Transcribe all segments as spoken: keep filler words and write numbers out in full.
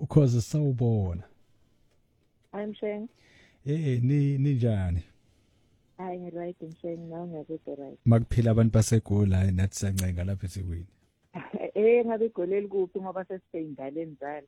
ukhoze sawubona. I'm Sheng. Eh ni ninjani? Hayi ngiright Sheng nawe ngiyakuzwa right. Makuphila abantu baseGoli nathi sancenga lapha eSekwini. Eh ngabe igoleli kuphi ngoba sesibhengale zalo.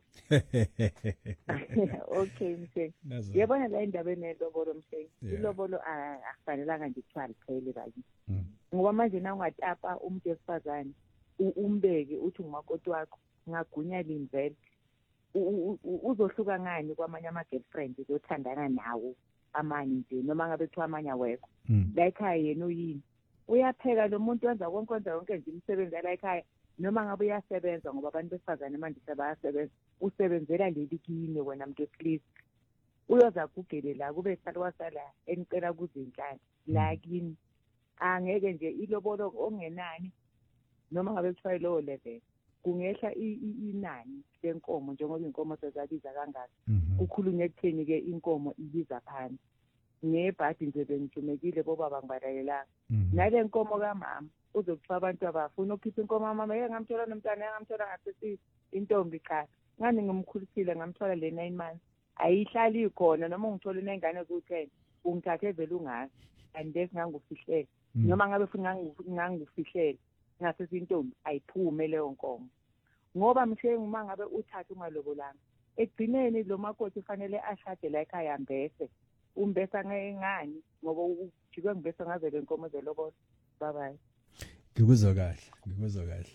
Okay Msheng. Yabona la indaba enelobolo Msheng. Ilobolo akufanelanga nje kuthiwa liphele bayi. Ngoba manje na ungatapa umuntu esifazane umbeke uthi ngumakoti wakho ngagunya limvele. Uzohluka ngani kwamanye ama girlfriend uzothandana nawo amanye nje noma ngabe kuthiwa amanye awekho la ekhaya yena uyini uyapheka lo muntu wenza konke konke yonke nje imisebenzi la ekhaya noma ngabe uyasebenza ngoba abantu besifazane manje sebayasebenza usebenzela leli kini wena muntu wesilisa uyoza kugele la kube salwa sala enicela kuzinhlanje la kini angeke nje ilobolo ongenani noma ngabe kuthiwa lo level kungehla inani lenkomo njengoba inkomo sezabiza kangaka kukhulunywe ekutheni ke inkomo ibiza phansi ngebhadi nje bengijumekile bobaba ngibalalela nale nkomo kamama uzokuthiwa abantu abafuna ukukhipha inkomo mama yeke ngamthola nomntana ngamthola ngasethi intombi cha ngani ngimkhulisile ngamthola le nine months ayihlali ikhona noma ngithola nengane ezu-ten ungithathe vele ungazi andesi ngangufihlele noma ngabe ufuna ngangufihlele ngasethi intombi ayiphume leyo nkomo ngoba Msheng uma ngabe uthatha ungalobolanga egcineni lo makoti ufanele ashade la ekhaya mbese umbesa ngengani ngoba ujike ngibesa ngaze le nkomo zelobolo bye bye ngikuzwa kahle ngikuzwa kahle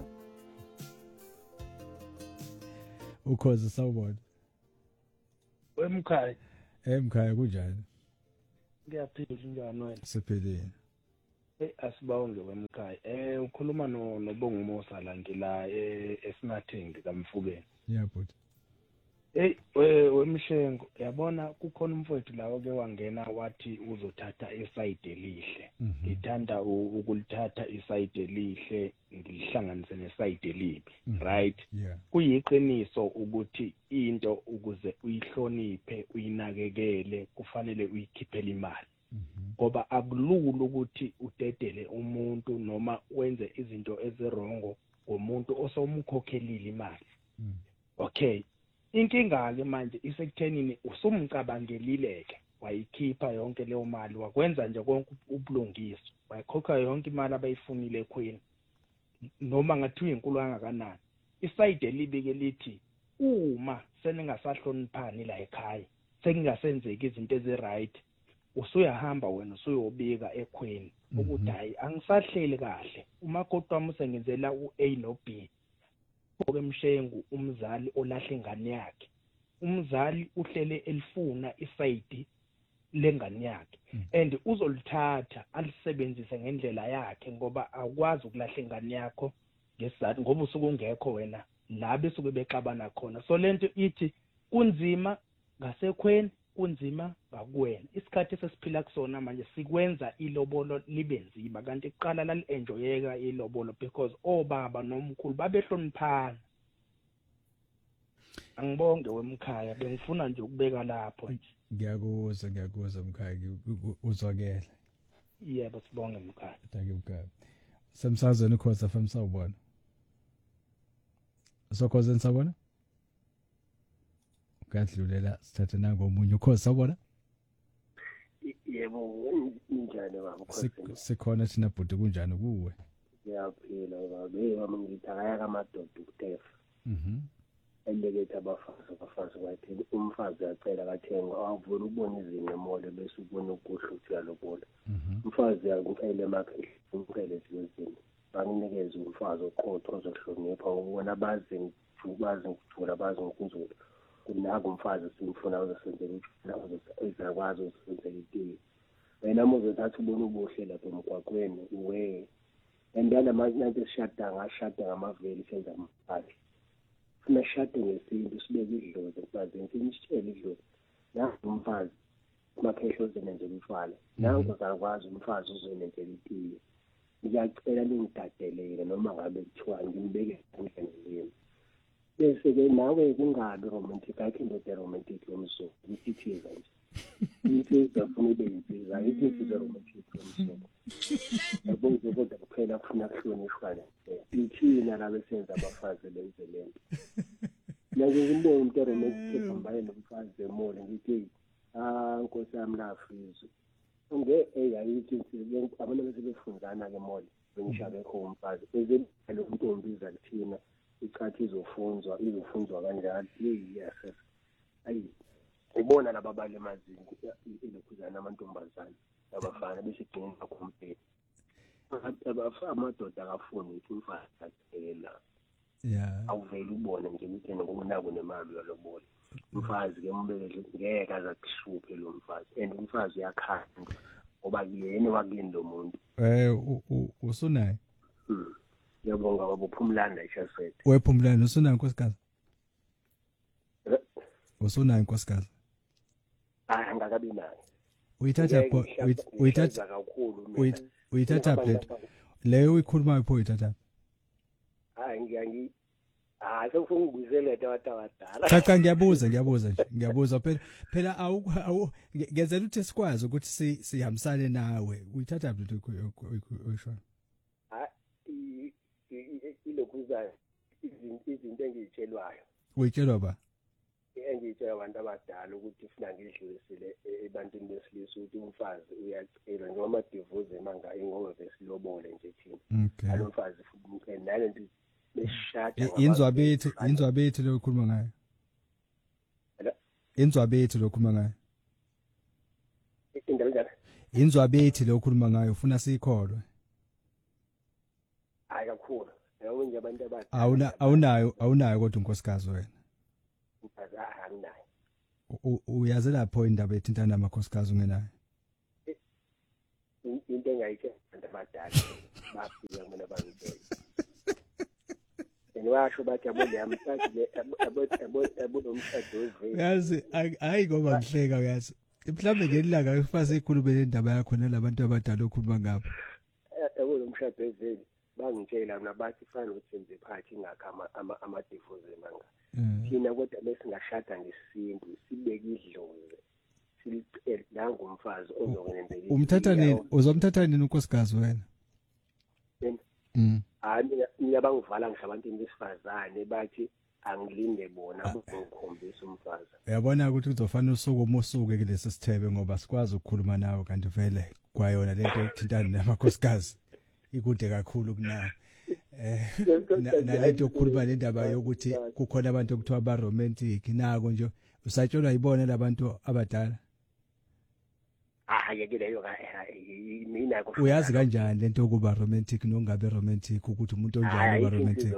ukhoze sawubona wemkhaya emkhaya kunjani ngiyaphila njani wena siphilile Eh asibawonge wemkhaya eh ukhuluma no noBongumosa la ngila eSinathengi kaMfukeni yeah but eh wemshengo yabona kukhona umfowethu lawo ke wangena wathi uzothatha iside elihle ngithanda ukulithatha iside elihle ngilihlanganise neside elibi right kuyiqiniso ukuthi into ukuze uyihloniphe uyinakekele kufanele uyikhiphele imali ngoba akulula ukuthi udedele umuntu noma wenze izinto ezirongo ngomuntu osomkhokhelile imali okay inkinga ke manje isekuthenini usumcabangelileke wayikhipha yonke leyo mali wakwenza nje konke ubulungiso wayikhokha yonke imali abayifunile ekhweni noma ngathiwa inkulu kangakanani iside libike lithi uma seningasahloniphani la ekhaya sekungasenzeki izinto eziright usuyahamba wena usuyobika ekhweni ukuthi hayi angisahleli kahle umakoti wami usengenzela uA no B ngoba Mshengu umzali olahle ingane yakhe umzali uhlele elifuna isayidi lengane yakhe and uzolithatha alisebenzise ngendlela yakhe ngoba akwazi ukulahla ingane yakho ngesizathu ngoba usuku ungekho wena la besuke bexabana khona so lento ithi kunzima ngasekhweni kunzima ngakuwena isikhathi sesiphila kusona manje sikwenza ilobolo libenzima kanti iqala la enjoyeka ilobolo because obaba nomkhulu babehloniphana angibonge wemkhaya bengifuna nje ukubeka lapho nje ngiyakuzwa ngiyakuzwa mkhaya uzwakela yebo sibonge mkhaya thank you mkhaya semsazweni ukhoza F M sawubona sokhoza sawubona kadlulela sithatha nangomunye ukhoza sawubona yebo njani baba ukhoza sikhona thina bhuti kunjani kuwe ngiyaphila baba hey mama ngithakaya kamadoda ukutefa mhm eleketha abafazi abafazi kwathi umfazi yacela kathenga awuvula ukubona izinto emole bese ubona ukuhla ukuthi yalobola umfazi yakuphele emakhe umphele sizini banginikeza umfazi oqotho ozohlonipha ubona abazi ukwazi ukujula abazi ukunzula kunaka umfazi simfuna uzosenzela ukuthi uzakwazi ukusenzela itiye wena muzothatha ubona ubuhle lapha emgwaqweni uwe endana manje sishada ngashada ngamaveli senza amaphathi sinashade ngesintu sibeke idlozi mfazi ngimshela idlozi nangu umfazi makhehlo uzenenzela utshwala nangu uzakwazi umfazi uzenenzela itiye ngiyacela ningidadelele noma ngabe kuthiwa ngimbeke endleleni bese ke nawe kungabi romantic akhe ndoda romantic lomso ngithiza nje ngithi ngifuna ibe impilo ayithi nje romantic lomso yabonga kodwa kuphela kufuna kuhlonishwana ithina la besenza abafazi benze lento Nje ngibonga umuntu romantic ehambayo nomfazi emoli ngithi ah Nkosi yami lafizwe. Unge eyayithi abantu besebefunzana ke moli bengishabe kho umfazi. Beze lo muntu ombiza kuthina ichathi izofunzwa izofunzwa kanjalo. Yes. Ayi ubona laba bale mazinki ilokhuzana amantombazana abafana besigcina kompeti. Abafana amadoda akafuni ukuthi umfazi athela. Yeah. Awuveli ubone nje ukuthi ngokunako nemali yalobola. Umfazi ke umbeke ngeke azakuhluphe lo mfazi. And umfazi uyakhanda ngoba kuyena wakini lo muntu. Eh usunayo. Hmm. Yabonga babuphumlanda eShaset. Wephumlanda usunayo nkosikazi? Usunayo nkosikazi? Ah ngakabi nayo. Uyithatha uyithatha kakhulu. Uyithatha plate. Leyo uyikhuluma pho uyithatha. Hayi ngiyangi hayi sengifuna ukubizela abantu abadala. Cha cha ngiyabuza ngiyabuza nje ngiyabuza phela phela awu ngezela ukuthi sikwazi ukuthi sihambisane nawe uyithatha plate uyisho. Hayi ilokhuza izinto engiyitshelwayo. Uyitshelwa ba? Engiyitshela abantu abadala ukuthi ufuna ngidlulisile ebantwini besilisa ukuthi umfazi uyacela noma divorce manga ingoma besilobole nje thina. Alo mfazi futhi nalento beshada inzwa bethi inzwa bethi lo khuluma ngayo. Inzwa bethi lo khuluma ngayo. Indaba njani? Inzwa bethi lo khuluma ngayo ufuna sikholwe. Hayi kakhulu. Yabo nje abantu abadala. Awuna awunayo awunayo kodwa unkosikazi wena. Uyazi lapho indaba ethintana namakhosikazi ungenayo. Into engayithe abantu abadala bafika mina bangitshela. Enwasho bathi abole amthathe abot abot abot umshado wezwe. Yazi hayi ngoba ngihleka uyazi. Mhlambe ngelilanga ufase ikhulume lendaba yakho nalabantu abadala okhuluma ngabo. Abole umshado wezwe bangitshela mina bathi fana ukuthi nje phathi ingakha ama ama divorce manga. Thina kodwa lesingashada ngesintu sibeke idlozi silicela nangumfazi ozokwenzela umthatha nini uzomthatha nini unkosikazi wena mm hayi mina bangivala ngisho abantu besifazane bathi angilinde bona ukukhombisa umfazi uyabona ukuthi kuzofanele usuku omusuke kulesi sithebe ngoba sikwazi ukukhuluma nawe kanti vele kwayona lento ethintana namakhosikazi ikude kakhulu kunayo. Eh nalento yokukhuluma lendaba yokuthi kukhona abantu okuthiwa ba romantic nako nje usatshelwa yibona labantu abadala. Ah yeke leyo mina uyazi kanjani lento yokuba romantic nongabe romantic ukuthi umuntu onjani uba romantic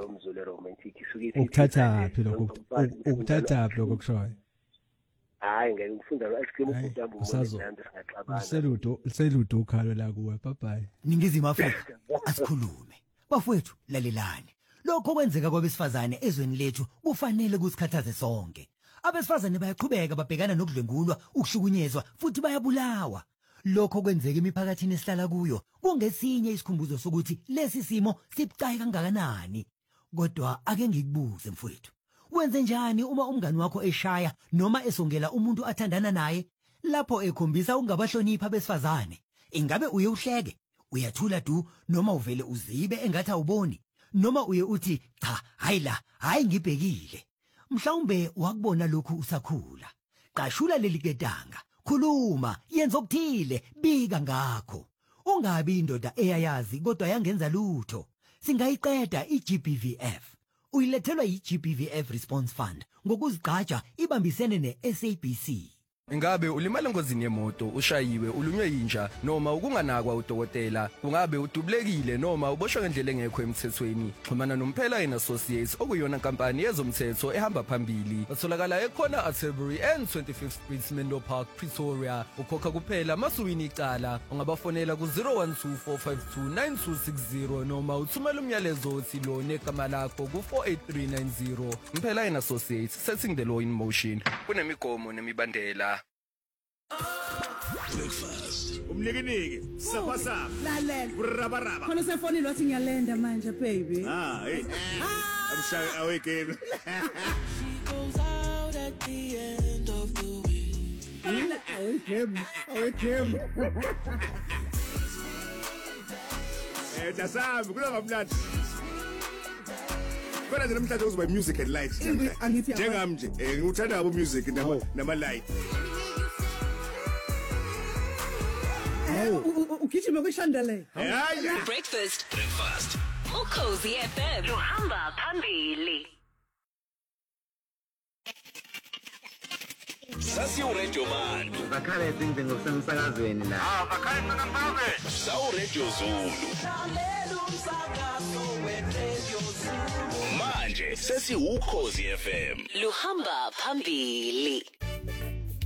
ukuthatha phi lokho ukuthatha phi lokho kushoyo. Hayi ngeke ngifunda la isikimo futhi ambu ngixabana seludo seludo ukhalo la kuwe bye bye. Ningizimu Afrika asikhulume bafowethu lalelani lokho kwenzeka kwabesifazane ezweni lethu kufanele kusikhathaze sonke. Abesifazane bayaqhubeka babhekana nokudlengulwa ukushukunyezwa futhi bayabulawa. Lokho kwenzeka emiphakathini esihlala kuyo kungesinye isikhumbuzo sokuthi lesi simo sibucayi kangakanani. Kodwa ake ngikubuze mfowethu, wenze njani uma umngani wakho eshaya noma esongela umuntu athandana naye lapho ekhombisa ungabahlonipha abesifazane? Ingabe uye uhleke, uyathula du noma uvele uzibe engathi awuboni, noma uye uthi cha hayi la hayi ngibhekile? Mhlawumbe wakubona lokhu usakhula. Qashula leli ketanga, khuluma, yenza okuthile, bika ngakho. Ungabi indoda eyayazi kodwa yangenza lutho. Singayiqeda i-G B V F. Uyilethelwa yi-G B V F Response Fund ngokuzigqaja ibambisene ne-S A B C. Ingabe ulimala engozini yemoto, ushayiwe, ulunywe yinja noma ukunganakwa udokotela, ungabe udubulekile noma uboshwe ngendlela engekho emthethweni? Xhumana noMphela and Associates okuyona inkampani yezomthetho ehamba phambili. Batholakala ekhona Atterbury and twenty-fifth Street Menlo Park, Pretoria. Ukhokha kuphela masuwini icala. Ungabafonela ku zero one two four five two nine two six zero noma uthumela umyalezo othi lo negama lakho ku four eight three nine zero. Mphela and Associates, setting the law in motion. Kunemigomo nemibandela. Breakfast. Umnikiniki, sapha sapha. Lalela. Uraba raba. Khona usefonile wathi ngiyalenda manje baby. Ah, hey. Amshaya awake. She goes out at the end of the week. Awake him. Awake him. Eh, dasabi, kulanga mnandi. Kodwa nje namhlanje uzoba music and lights nje. Njengami nje, eh ngikuthanda abo music nama nama light. Ugijima kwishandele. Hayi. Breakfast. Breakfast. Ukhozi F M. Luhamba phambili. Sasi uredio bantu. Bakhale singbe ngosemsakazweni la. Ah, bakhale mnambabe. Sawu Radio Zulu. Lalela umsakazo weRadio Zulu. Manje sesi ukhozi F M. Luhamba phambili.